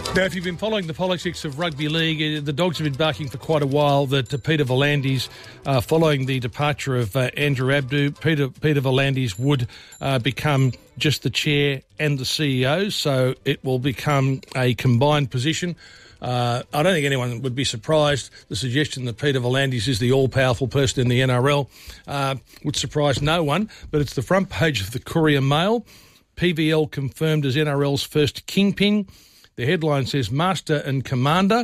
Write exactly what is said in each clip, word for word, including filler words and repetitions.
Now, if you've been following the politics of rugby league, the dogs have been barking for quite a while that uh, Peter V'landys, uh, following the departure of uh, Andrew Abdo, Peter Peter V'landys would uh, become just the chair and the C E O, so it will become a combined position. Uh, I don't think anyone would be surprised. The suggestion that Peter V'landys is the all-powerful person in the N R L uh, would surprise no one, but it's the front page of the Courier Mail. P V L confirmed as N R L's first kingpin. The headline says Master and Commander,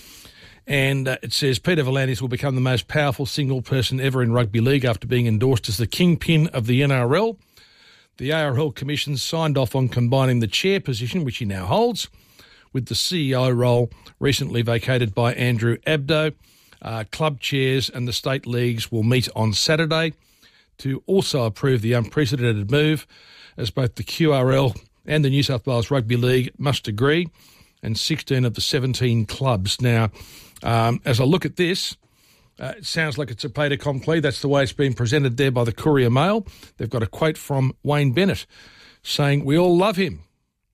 and uh, it says Peter V'landys will become the most powerful single person ever in rugby league after being endorsed as the kingpin of the N R L. The A R L Commission signed off on combining the chair position, which he now holds, with the C E O role recently vacated by Andrew Abdo. Uh, club chairs and the state leagues will meet on Saturday to also approve the unprecedented move, as both the Q R L and the New South Wales Rugby League must agree, and sixteen of the seventeen clubs. Now, um, as I look at this, uh, it sounds like it's a fait accompli. That's the way it's been presented there by the Courier Mail. They've got a quote from Wayne Bennett saying, "We all love him."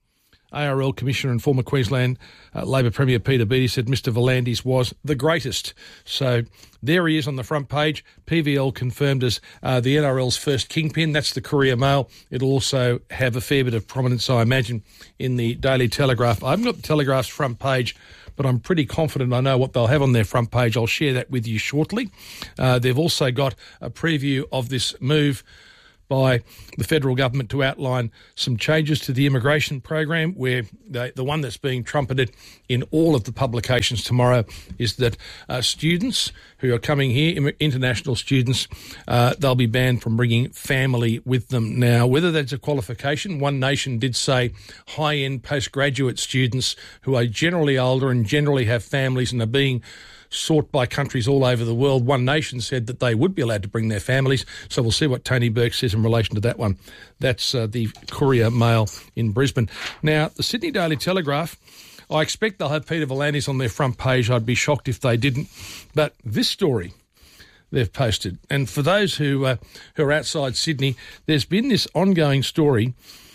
A R L Commissioner and former Queensland uh, Labor Premier Peter Beattie said Mister V'landys was the greatest. So there he is on the front page. P V L confirmed as uh, the N R L's first kingpin. That's the Courier Mail. It'll also have a fair bit of prominence, I imagine, in the Daily Telegraph. I haven't got the Telegraph's front page, but I'm pretty confident I know what they'll have on their front page. I'll share that with you shortly. Uh, they've also got a preview of this move by the federal government to outline some changes to the immigration program, where the, the one that's being trumpeted in all of the publications tomorrow is that uh, students who are coming here, international students, uh, they'll be banned from bringing family with them. Now, whether that's a qualification, One Nation did say high-end postgraduate students who are generally older and generally have families and are being sought by countries all over the world. One Nation said that they would be allowed to bring their families, so we'll see what Tony Burke says in relation to that one. That's uh, the Courier Mail in Brisbane. Now, the Sydney Daily Telegraph, I expect they'll have Peter V'landys on their front page. I'd be shocked if they didn't. But this story they've posted, and for those who, uh, who are outside Sydney, there's been this ongoing story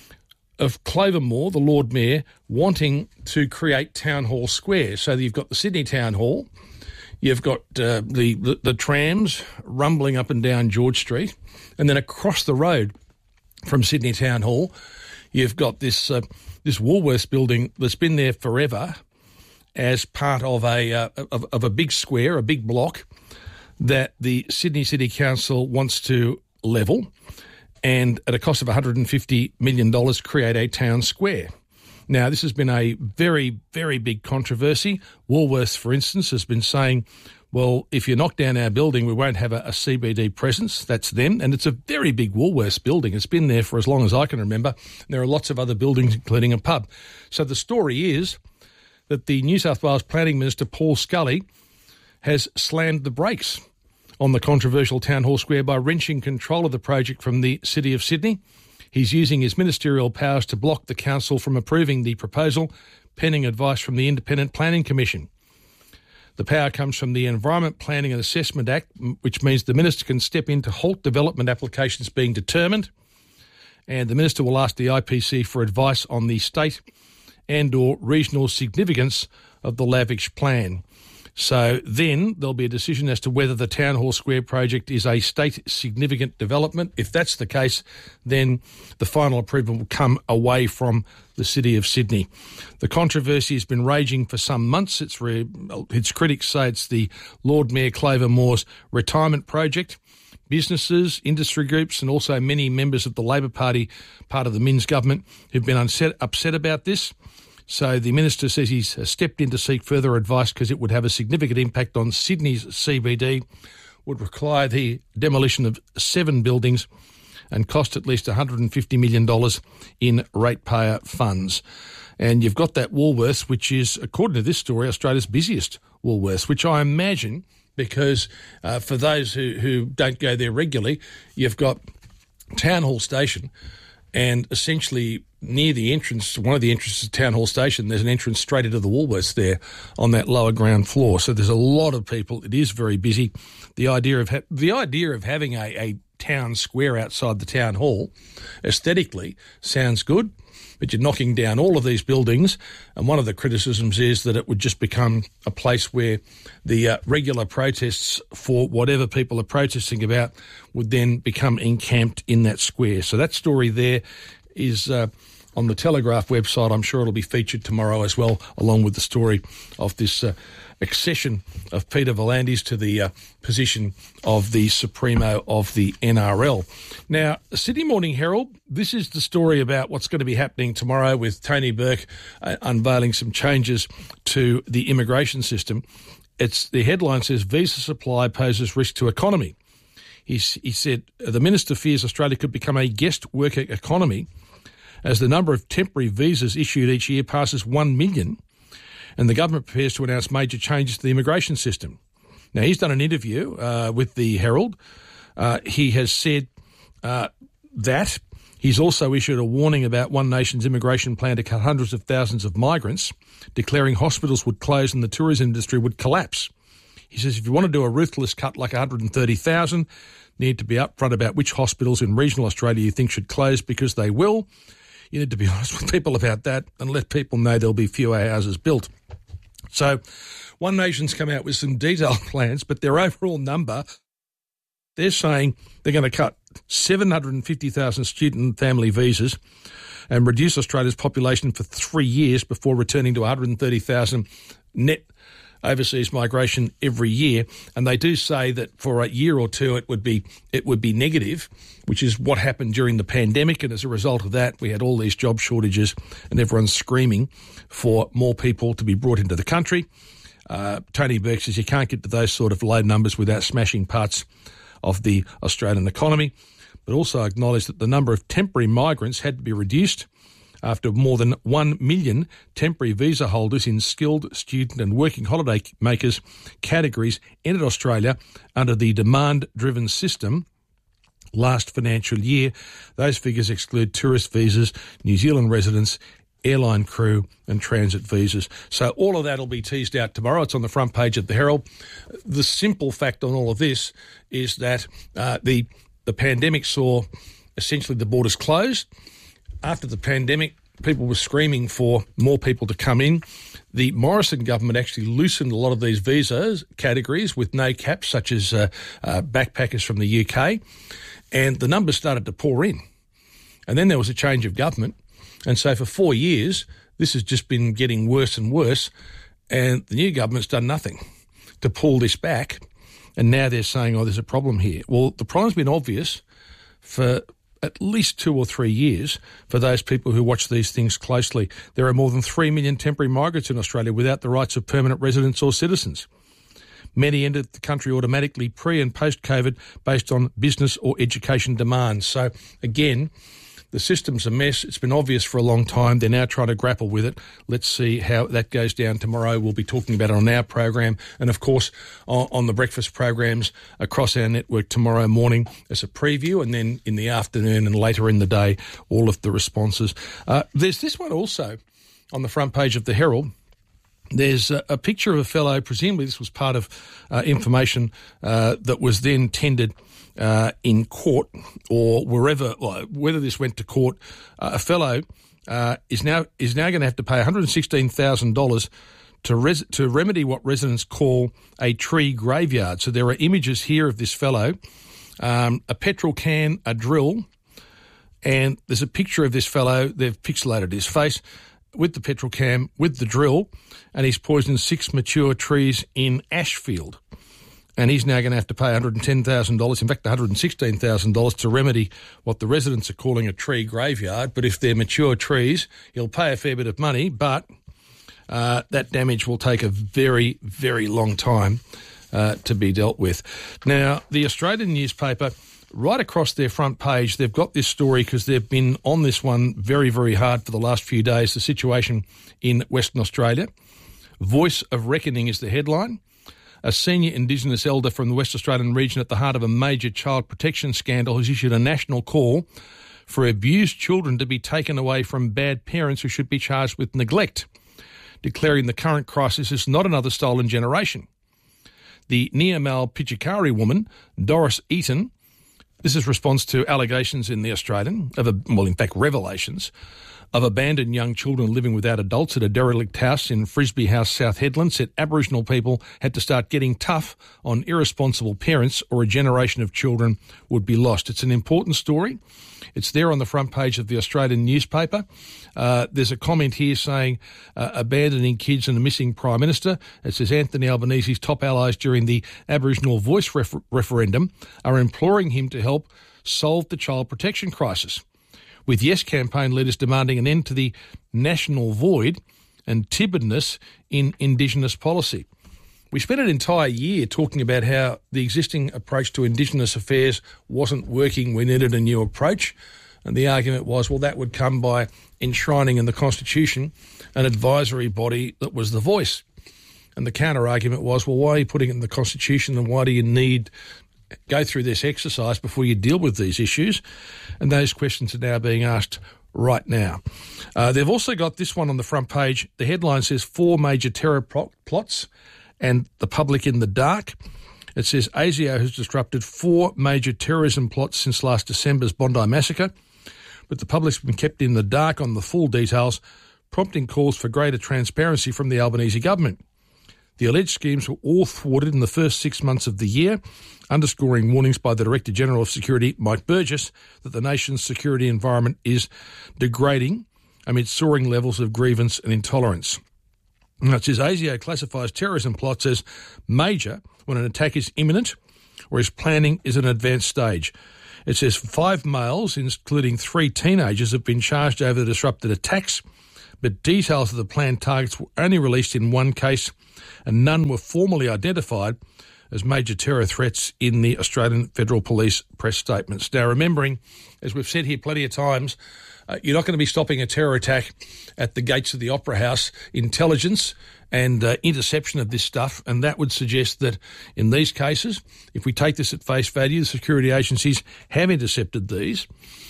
of Clover Moore, the Lord Mayor, wanting to create Town Hall Square. So you've got the Sydney Town Hall, you've got uh, the, the, the trams rumbling up and down George Street, and then across the road from Sydney Town Hall, you've got this uh, this Woolworths building that's been there forever as part of a uh, of, of a big square, a big block that the Sydney City Council wants to level, and at a cost of one hundred fifty million dollars create a town square. Now, this has been a very, very big controversy. Woolworths, for instance, has been saying, well, if you knock down our building, we won't have a, a C B D presence. That's them. And it's a very big Woolworths building. It's been there for as long as I can remember. And there are lots of other buildings, including a pub. So the story is that the New South Wales Planning Minister, Paul Scully, has slammed the brakes on the controversial Town Hall Square by wrenching control of the project from the City of Sydney. He's using his ministerial powers to block the council from approving the proposal, pending advice from the Independent Planning Commission. The power comes from the Environment Planning and Assessment Act, which means the minister can step in to halt development applications being determined, and the minister will ask the I P C for advice on the state and or regional significance of the Lavish plan. So then there'll be a decision as to whether the Town Hall Square project is a state significant development. If that's the case, then the final approval will come away from the City of Sydney. The controversy has been raging for some months. It's re- its critics say it's the Lord Mayor Clover Moore's retirement project. Businesses, industry groups and also many members of the Labor Party, part of the Minns government, have been unset, upset about this. So the minister says he's stepped in to seek further advice because it would have a significant impact on Sydney's C B D, would require the demolition of seven buildings and cost at least one hundred fifty million dollars in ratepayer funds. And you've got that Woolworths, which is, according to this story, Australia's busiest Woolworths, which I imagine, because uh, for those who, who don't go there regularly, you've got Town Hall Station, and essentially near the entrance, one of the entrances to Town Hall Station, there's an entrance straight into the Woolworths there on that lower ground floor. So there's a lot of people. It is very busy. The idea of ha- the idea of having a, a town square outside the town hall aesthetically sounds good, but you're knocking down all of these buildings, and one of the criticisms is that it would just become a place where the uh, regular protests for whatever people are protesting about would then become encamped in that square. So that story there is uh, on the Telegraph website. I'm sure it'll be featured tomorrow as well, along with the story of this uh, accession of Peter V'landys to the uh, position of the Supremo of the N R L. Now, Sydney Morning Herald, this is the story about what's going to be happening tomorrow with Tony Burke uh, unveiling some changes to the immigration system. It's the headline says, visa supply poses risk to economy. He, he said, the Minister fears Australia could become a guest worker economy as the number of temporary visas issued each year passes one million, and the government prepares to announce major changes to the immigration system. Now, he's done an interview uh, with the Herald. Uh, he has said uh, that. He's also issued a warning about One Nation's immigration plan to cut hundreds of thousands of migrants, declaring hospitals would close and the tourism industry would collapse. He says if you want to do a ruthless cut like one hundred thirty thousand, need to be upfront about which hospitals in regional Australia you think should close, because they will. You need to be honest with people about that and let people know there'll be fewer houses built. So One Nation's come out with some detailed plans, but their overall number, they're saying they're going to cut seven hundred fifty thousand student and family visas and reduce Australia's population for three years before returning to one hundred thirty thousand net overseas migration every year. And they do say that for a year or two it would be it would be negative, which is what happened during the pandemic. And as a result of that, we had all these job shortages and everyone's screaming for more people to be brought into the country. Uh, Tony Burke says you can't get to those sort of low numbers without smashing parts of the Australian economy, but also acknowledged that the number of temporary migrants had to be reduced after more than one million temporary visa holders in skilled, student and working holiday makers categories entered Australia under the demand-driven system last financial year. Those figures exclude tourist visas, New Zealand residents, airline crew and transit visas. So all of that will be teased out tomorrow. It's on the front page of the Herald. The simple fact on all of this is that uh, the the pandemic saw essentially the borders closed. After the pandemic, people were screaming for more people to come in. The Morrison government actually loosened a lot of these visas categories with no caps, such as uh, uh, backpackers from the U K, and the numbers started to pour in. And then there was a change of government, and so for four years, this has just been getting worse and worse, and the new government's done nothing to pull this back, and now they're saying, oh, there's a problem here. Well, the problem's been obvious for at least two or three years for those people who watch these things closely. There are more than three million temporary migrants in Australia without the rights of permanent residents or citizens. Many entered the country automatically pre- and post-COVID based on business or education demands. So, again, the system's a mess. It's been obvious for a long time. They're now trying to grapple with it. Let's see how that goes down tomorrow. We'll be talking about it on our program and, of course, on, on the breakfast programs across our network tomorrow morning as a preview, and then in the afternoon and later in the day, all of the responses. Uh, there's this one also on the front page of the Herald. There's a, a picture of a fellow, presumably this was part of uh, information uh, that was then tendered uh, in court or wherever, or whether this went to court. Uh, a fellow uh, is now is now going to have to pay one hundred sixteen thousand dollars to res- to remedy what residents call a tree graveyard. So there are images here of this fellow, um, a petrol can, a drill, and there's a picture of this fellow. They've pixelated his face with the petrol can, with the drill, and he's poisoned six mature trees in Ashfield. And he's now going to have to pay one hundred ten thousand dollars, in fact one hundred sixteen thousand dollars, to remedy what the residents are calling a tree graveyard. But if they're mature trees, he'll pay a fair bit of money, but uh, that damage will take a very, very long time uh, to be dealt with. Now, the Australian newspaper, right across their front page, they've got this story because they've been on this one very, very hard for the last few days, the situation in Western Australia. Voice of Reckoning is the headline. A senior Indigenous elder from the West Australian region at the heart of a major child protection scandal has issued a national call for abused children to be taken away from bad parents who should be charged with neglect, declaring the current crisis is not another stolen generation. The Nyamal Pitjantjatjara woman, Doris Eaton, this is response to allegations in The Australian, of a, well, in fact, revelations, of abandoned young children living without adults at a derelict house in Frisbee House, South Hedland, said Aboriginal people had to start getting tough on irresponsible parents or a generation of children would be lost. It's an important story. It's there on the front page of the Australian newspaper. Uh, there's a comment here saying uh, abandoning kids and a missing Prime Minister. It says Anthony Albanese's top allies during the Aboriginal Voice refer- referendum are imploring him to help solve the child protection crisis, with Yes campaign leaders demanding an end to the national void and timidness in Indigenous policy. We spent an entire year talking about how the existing approach to Indigenous affairs wasn't working. We needed a new approach. And the argument was, well, that would come by enshrining in the Constitution an advisory body that was the voice. And the counter-argument was, well, why are you putting it in the Constitution and why do you need go through this exercise before you deal with these issues? And those questions are now being asked right now. Uh, they've also got this one on the front page. The headline says four major terror plot- plots and the public in the dark. It says ASIO has disrupted four major terrorism plots since last December's Bondi massacre, but the public's been kept in the dark on the full details, prompting calls for greater transparency from the Albanese government. The alleged schemes were all thwarted in the first six months of the year, underscoring warnings by the Director-General of Security, Mike Burgess, that the nation's security environment is degrading amid soaring levels of grievance and intolerance. And it says ASIO classifies terrorism plots as major when an attack is imminent, whereas planning is at an advanced stage. It says five males, including three teenagers, have been charged over the disrupted attacks, but details of the planned targets were only released in one case, and none were formally identified as major terror threats in the Australian Federal Police press statements. Now, remembering, as we've said here plenty of times, uh, you're not going to be stopping a terror attack at the gates of the Opera House. Intelligence and uh, interception of this stuff, and that would suggest that in these cases, if we take this at face value, the security agencies have intercepted these,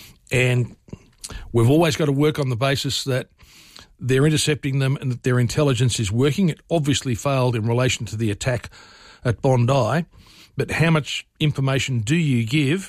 and we've always got to work on the basis that they're intercepting them and that their intelligence is working. It obviously failed in relation to the attack at Bondi, but how much information do you give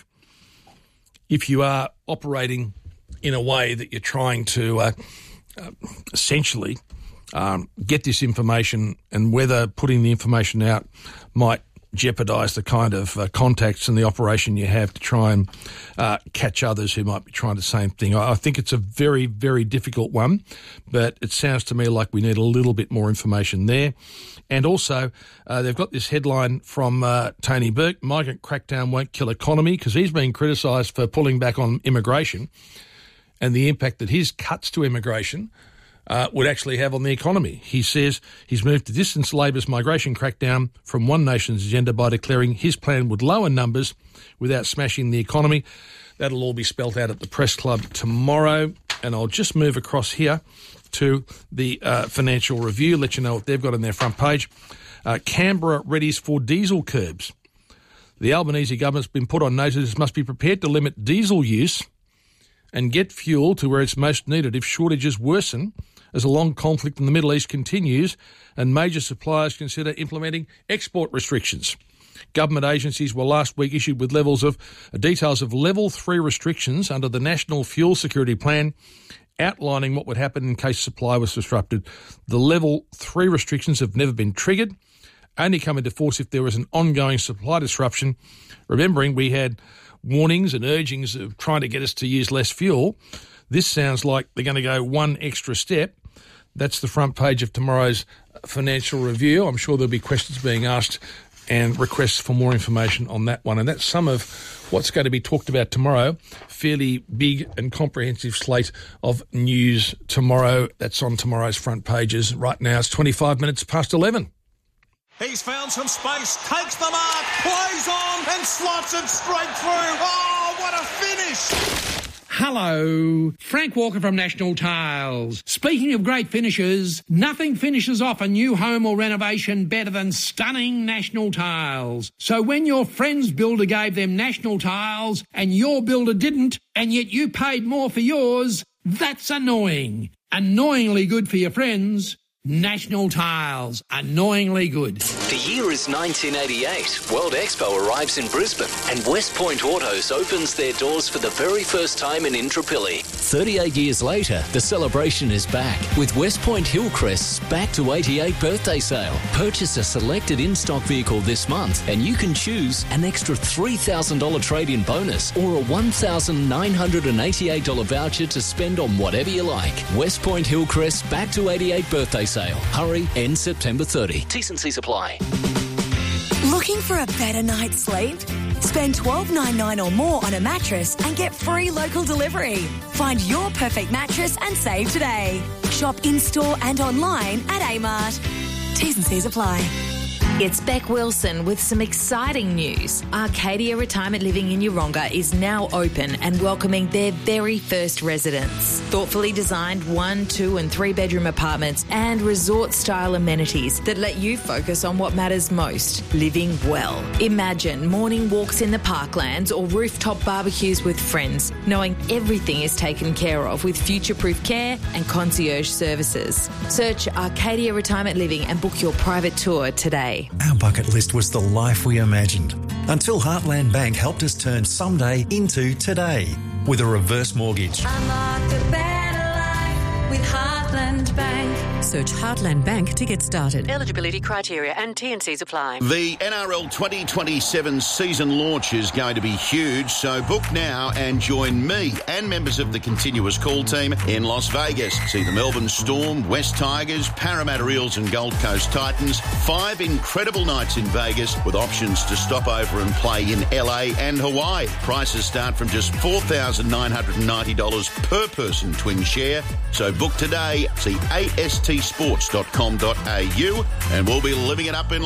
if you are operating in a way that you're trying to uh, uh, essentially um, get this information, and whether putting the information out might jeopardise the kind of uh, contacts and the operation you have to try and uh, catch others who might be trying the same thing. I, I think it's a very, very difficult one, but it sounds to me like we need a little bit more information there. And also, uh, they've got this headline from uh, Tony Burke, migrant crackdown won't kill economy, because he's been criticised for pulling back on immigration and the impact that his cuts to immigration uh, would actually have on the economy. He says he's moved to distance Labor's migration crackdown from One Nation's agenda by declaring his plan would lower numbers without smashing the economy. That'll all be spelt out at the Press Club tomorrow. And I'll just move across here to the uh, Financial Review, let you know what they've got on their front page. Uh, Canberra readies for diesel curbs. The Albanese government's been put on notice it must be prepared to limit diesel use and get fuel to where it's most needed if shortages worsen as a long conflict in the Middle East continues and major suppliers consider implementing export restrictions. Government agencies were last week issued with levels of uh, details of level three restrictions under the National Fuel Security Plan, outlining what would happen in case supply was disrupted. The level three restrictions have never been triggered, only come into force if there was an ongoing supply disruption. Remembering we had warnings and urgings of trying to get us to use less fuel. This sounds like they're going to go one extra step. That's the front page of tomorrow's Financial Review. I'm sure there'll be questions being asked and requests for more information on that one. And that's some of what's going to be talked about tomorrow. Fairly big and comprehensive slate of news tomorrow. That's on tomorrow's front pages. Right now it's twenty-five minutes past eleven. He's found some space, takes the mark, plays on and slots it straight through. Oh, what a finish! Hello, Frank Walker from National Tiles. Speaking of great finishes, nothing finishes off a new home or renovation better than stunning National Tiles. So when your friend's builder gave them National Tiles and your builder didn't, and yet you paid more for yours, that's annoying. Annoyingly good for your friends. National Tiles, annoyingly good. The year is nineteen eighty-eight. World Expo arrives in Brisbane and West Point Autos opens their doors for the very first time in Indooroopilly. thirty-eight years later, the celebration is back with West Point Hillcrest's Back to eighty-eight birthday sale. Purchase a selected in-stock vehicle this month and you can choose an extra three thousand dollars trade-in bonus or a one thousand nine hundred eighty-eight dollars voucher to spend on whatever you like. West Point Hillcrest's Back to eighty-eight birthday sale. Hurry, ends September thirtieth. T's and C's apply. Looking for a better night's sleep? Spend twelve dollars ninety-nine or more on a mattress and get free local delivery. Find your perfect mattress and save today. Shop in-store and online at Amart. T's and C's apply. It's Beck Wilson with some exciting news. Arcadia Retirement Living in Yeronga is now open and welcoming their very first residents. Thoughtfully designed one, two and three bedroom apartments and resort-style amenities that let you focus on what matters most, living well. Imagine morning walks in the parklands or rooftop barbecues with friends, knowing everything is taken care of with future-proof care and concierge services. Search Arcadia Retirement Living and book your private tour today. Our bucket list was the life we imagined until Heartland Bank helped us turn someday into today with a reverse mortgage. Unlock a better life with Heartland Bank. Search Heartland Bank to get started. Eligibility criteria and T and C's apply. The N R L twenty twenty-seven season launch is going to be huge, so book now and join me and members of the Continuous Call team in Las Vegas. See the Melbourne Storm, West Tigers, Parramatta Eels and Gold Coast Titans. Five incredible nights in Vegas with options to stop over and play in L A and Hawaii. Prices start from just four thousand nine hundred ninety dollars per person twin share. So book today. See A S T sports dot com dot a u and we'll be living it up in